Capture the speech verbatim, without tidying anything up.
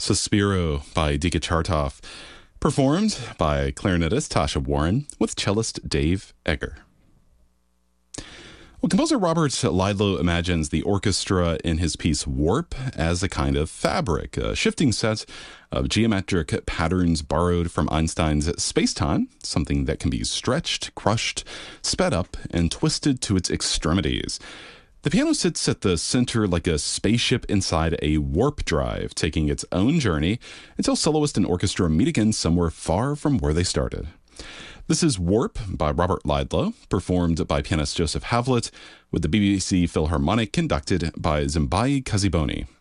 Suspiro by Dika Chartoff, performed by clarinetist Tasha Warren with cellist Dave Egger. Well, composer Robert Laidlaw imagines the orchestra in his piece Warp as a kind of fabric, a shifting set of geometric patterns borrowed from Einstein's space-time, something that can be stretched, crushed, sped up, and twisted to its extremities. The piano sits at the center like a spaceship inside a warp drive, taking its own journey until soloist and orchestra meet again somewhere far from where they started. This is Warp by Robert Laidlaw, performed by pianist Joseph Havlett, with the B B C Philharmonic conducted by Zimbai Kaziboni.